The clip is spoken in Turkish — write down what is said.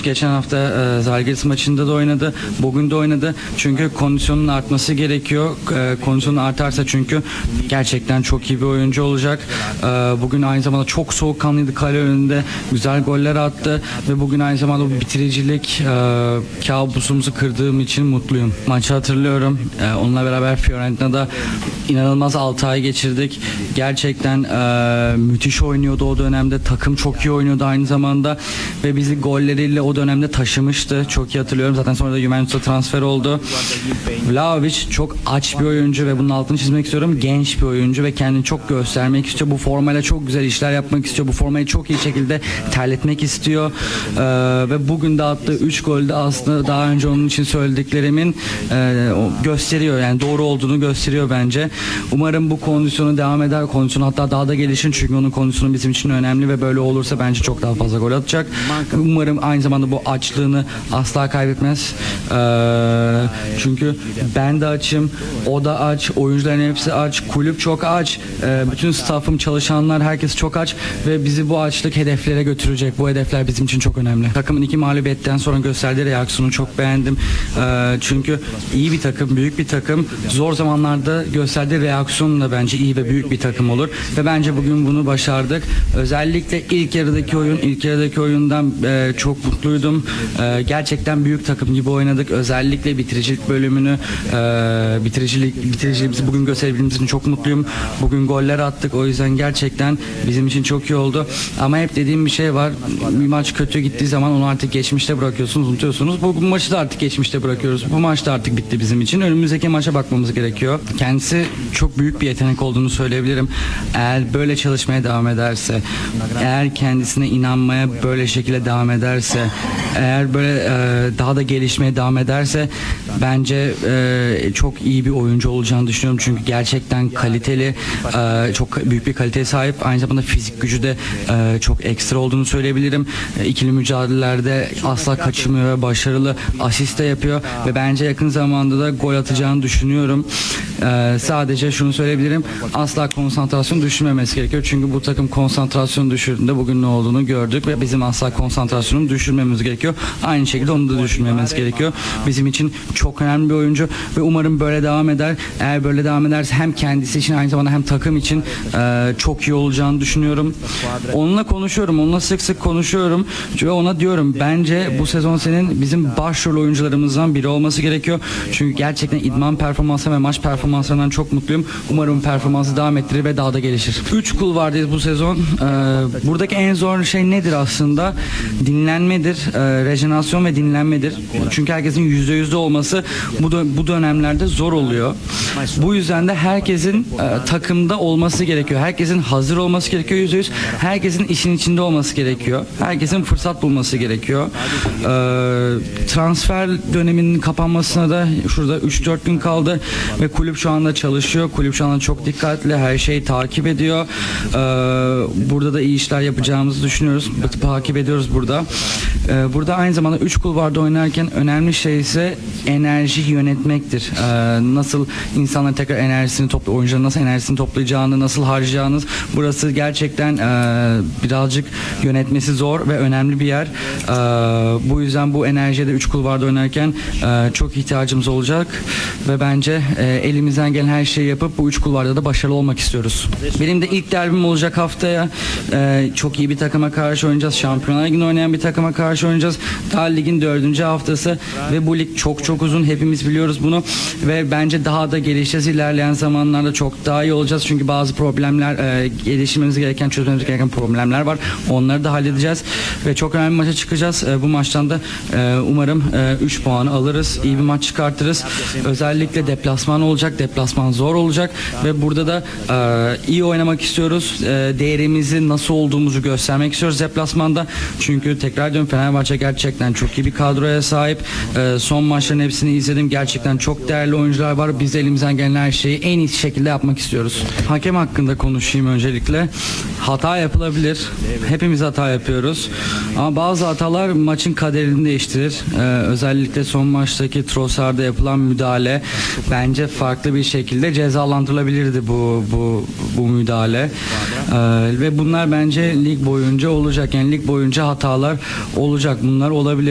Yunus geçen hafta Zalgiris maçında da oynadı. Bugün de oynadı. Çünkü kondisyonun artması gerekiyor. Kondisyonu artarsa çünkü gerçekten çok iyi bir oyuncu olacak. Bugün aynı zamanda çok soğukkanlıydı kale önünde. Güzel goller attı ve bugün aynı zamanda bu bitiricilik kabusumuzu kırdığım için mutluyum. Maçı hatırlıyorum. Onunla beraber Fiorentina'da inanılmaz 6 ay geçirdik. Gerçekten müthiş oynuyordu o dönemde. Takım çok iyi oynuyordu aynı zamanda ve bizi golleriyle o dönemde taşımıştı. Çok iyi hatırlıyorum. Zaten sonra da Juventus'a transfer oldu. Vlahovic çok aç bir oyuncu ve bunun altını çizmek istiyorum. Genç bir oyuncu ve kendini çok göstermek istiyor. Bu formayla çok güzel işler yapmak istiyor. Bu formayı çok iyi şekilde terletmek istiyor. Ve bugün de attığı 3 golde aslında daha önce onun için söylediklerimin gösteriyor. Yani doğru olduğunu gösteriyor bence. Umarım bu kondisyonu devam eder. Kondisyonu hatta daha da gelişir. Çünkü onun kondisyonu bizim için önemli ve böyle olursa bence çok daha fazla gol atacak. Umarım aynı zamanda bu açlığını asla kaybetmez. Çünkü ben de açım, o da aç, oyuncuların hepsi aç, kulüp çok aç, bütün staffım, çalışanlar, herkes çok aç ve bizi bu açlık hedeflere götürecek. Bu hedefler bizim için çok önemli. Takımın 2 mağlubiyetten sonra gösterdiği reaksiyonu çok beğendim. Çünkü iyi bir takım, büyük bir takım, zor zamanlarda gösterdiği reaksiyon da bence iyi ve büyük bir takım olur ve bence bugün bunu başardık. Özellikle ilk yarıdaki oyundan çok mutluydum. Gerçekten büyük takım gibi oynadık. Özellikle bitiricilik bölümünü, bitiriciliğimizi bugün gösterebildiğimiz için çok mutluyum. Bugün goller attık. O yüzden gerçekten bizim için çok iyi oldu. Ama hep dediğim bir şey var. Bir maç kötü gittiği zaman onu artık geçmişte bırakıyorsunuz, unutuyorsunuz. Bu maçı da artık geçmişte bırakıyoruz. Bu maç da artık bitti bizim için. Önümüzdeki maça bakmamız gerekiyor. Kendisi çok büyük bir yetenek olduğunu söyleyebilirim. Eğer böyle çalışmaya devam ederse, eğer kendisine inanmaya böyle şekilde devam ederse, eğer böyle daha da gelişmeye devam ederse bence çok iyi bir oyuncu olacağını düşünüyorum. Çünkü gerçekten kaliteli, çok büyük bir kaliteye sahip. Aynı zamanda fizik gücü de çok ekstra olduğunu söyleyebilirim. İkili mücadelelerde asla kaçırmıyor ve başarılı asist de yapıyor ve bence yakın zamanda da gol atacağını düşünüyorum. Sadece şunu söyleyebilirim. Asla konsantrasyon düşürmemesi gerekiyor. Çünkü bu takım konsantrasyon düşürdüğünde bugün ne olduğunu gördük ve bizim asla konsantrasyonunu düşürmemiz gerekiyor. Aynı şekilde onu da düşürmememiz gerekiyor. Bizim için çok önemli bir oyuncu ve umarım böyle devam eder. Eğer böyle devam ederse hem kendisi için aynı zamanda hem takım için çok iyi olacağını düşünüyorum. Onunla konuşuyorum. Onunla sık sık konuşuyorum. Ve ona diyorum bence bu sezon senin bizim başrol oyuncularımızdan biri olması gerekiyor. Çünkü gerçekten idman performansı ve maç performanslarından çok mutluyum. Umarım performansı devam ettirir ve daha da gelişir. 3 kulvardayız bu sezon. Buradaki en zor şey nedir aslında? Dinlenmedir. Rejenerasyon ve dinlenmedir. Çünkü herkesin %100'de olması bu dönemlerde zor oluyor. Bu yüzden de herkesin takımda olması gerekiyor. Herkesin hazır olması gerekiyor %100. Herkesin işin içinde olması gerekiyor. Herkesin fırsat bulması gerekiyor. Transfer döneminin kapanmasına da şurada 3-4 gün kaldı ve kulüp şu anda çalışıyor. Kulüp şu anda çok dikkatli. Her şeyi takip ediyor. Burada da iyi işler yapacağımızı düşünüyoruz. Takip ediyoruz burada. Burada aynı zamanda 3 kulvarda oynarken önemli şey ise enerji yönetmektir. Nasıl insanların tekrar enerjisini oyuncuların nasıl enerjisini toplayacağını, nasıl harcayacağınız. Burası gerçekten birazcık yönetmesi zor ve önemli bir yer. Bu yüzden bu enerjiye de 3 kulvarda oynarken çok ihtiyacımız olacak ve bence elimizden gelen her şeyi yapıp bu 3 kulvarda da başarılı olmak istiyoruz. Benim de ilk derbim olacak haftaya. Çok iyi bir takıma karşı oynayacağız. Şampiyonlar Ligi'nde oynayan bir takıma karşı oynayacağız. Daha ligin 4. haftası ve bu lig çok uzun. Hepimiz biliyoruz bunu ve bence daha da gelişeceğiz. İlerleyen zamanlarda çok daha iyi olacağız. Çünkü bazı problemler, gelişmemiz gereken, çözmemiz gereken problemler var. Onları da halledeceğiz ve çok önemli bir maça çıkacağız. Bu maçtan da umarım 3 puanı alırız. İyi bir maç çıkartırız. Özellikle deplasman olacak. Deplasman zor olacak ve burada da iyi oynamak istiyoruz. Değerimizi nasıl olduğumuzu göstermek istiyoruz deplasmanda. Çünkü tekrar diyorum Fenerbahçe gerçekten çok iyi bir kadroya sahip. Son maçların hepsini izledim. Gerçekten çok değerli oyuncular var. Biz elimizden gelen her şeyi en iyi şekilde yapmak istiyoruz. Hakem hakkında konuşayım öncelikle. Hata yapılabilir. Hepimiz hata yapıyoruz. Ama bazı hatalar maçın kaderini değiştirir. Özellikle son maçtaki Trossard'a yapılan müdahale bence farklı bir şekilde cezalandırılabilirdi bu müdahale. Ve bunlar bence lig boyunca olacak. Yani lig boyunca hatalar olacak. Bunlar olabilir.